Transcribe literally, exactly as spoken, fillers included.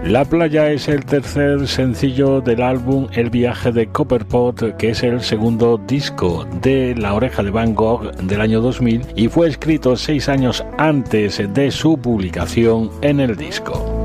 La playa es el tercer sencillo del álbum El viaje de Copperpot, que es el segundo disco de La oreja de Van Gogh del año dos mil y fue escrito seis años antes de su publicación en el disco.